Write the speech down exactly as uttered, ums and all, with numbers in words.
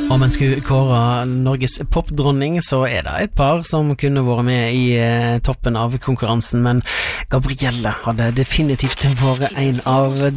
Om en skulle kåre Norges popdronning, så er det et par som kunne vært med i eh, toppen av konkurransen, men Gabrielle hadde definitivt vært en av